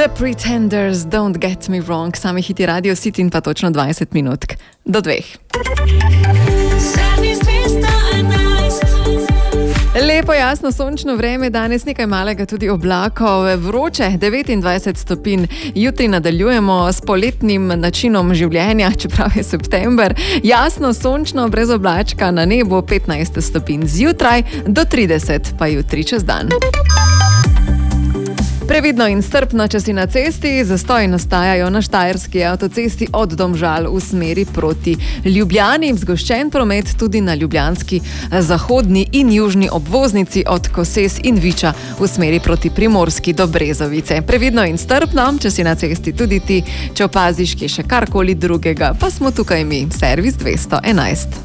The Pretenders, Don't Get Me Wrong, sami hiti Radio City in pa točno 20 minutk do 2. Lepo, jasno, sončno vreme, danes nekaj malega tudi oblakov, vroče 29 stopinj. Jutri nadaljujemo s poletnim načinom življenja, čeprav je september. Jasno, sončno, brez oblačka, na nebu 15 stopinj zjutraj, do 30 pa jutri čez dan. Previdno in strpno, če si na cesti, zastoji nastajajo na štajerski avtocesti od Domžal v smeri proti Ljubljani. Zgoščen promet tudi na ljubljanski zahodni in južni obvoznici od Koses in Viča v smeri proti Primorski do Brezovice. Previdno in strpno, če si na cesti tudi ti, če opaziš kje še karkoli drugega, pa smo tukaj mi, Servis 211.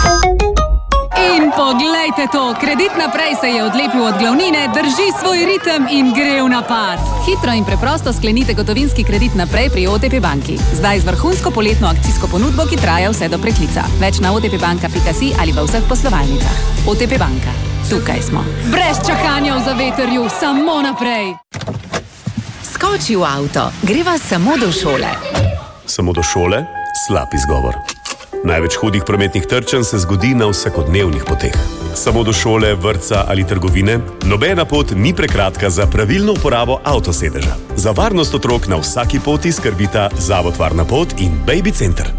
In poglejte to, Kredit Naprej se je odlepil od glavnine, drži svoj ritem in gre v napad. Hitro in preprosto sklenite gotovinski kredit naprej pri OTP banki. Zdaj z vrhunsko poletno akcijsko ponudbo, ki traja vse do preklica. Več na otpbanka.si ali v vseh poslovalnicah. OTP banka. Tukaj smo. Brez čakanja v zavetrju, samo naprej. Skoči v avto, greva samo do šole. Samo do šole? Slab izgovor. Največ hudih prometnih trčenj se zgodi na vsakodnevnih poteh. Samo do šole, vrtca ali trgovine, nobena pot ni prekratka za pravilno uporabo avtosedeža. Za varnost otrok na vsaki poti skrbita Zavod Varna pot in Baby Center.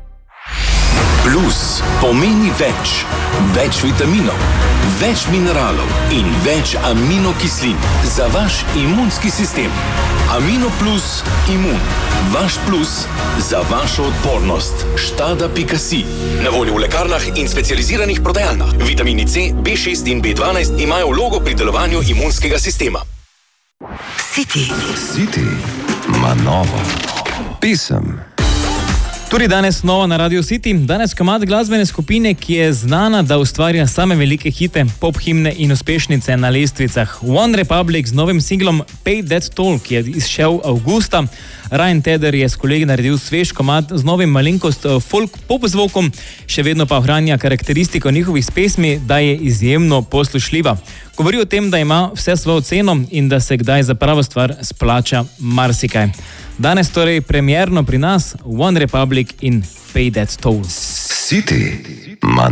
Plus pomeni več. Več vitaminov, več mineralov in več aminokislin za vaš imunski sistem. Amino Plus Imun. Vaš plus za vašo odpornost. Štada.si. Na voljo v lekarnah in specializiranih prodajalnah. Vitamini C, B6 in B12 imajo vlogo pri delovanju imunskega sistema. City Ma novo. Pisem. Tudi danes nova na Radio City, danes komad glasbene skupine, ki je znana, da ustvarja same velike hite, pop himne in uspešnice na lestvicah. One Republic z novim singlom Pay That Toll, ki je izšel avgusta. Ryan Tedder je s kolegi naredil svež komad z novim malenkost folk pop zvokom, še vedno pa ohranja karakteristiko njihovih pesmi, da je izjemno poslušljiva. Govori o tem, da ima vse svojo ceno in da se kdaj za pravo stvar splača marsikaj. Danes torej premierno pri nas One Republic in Pay That Toll. City Ma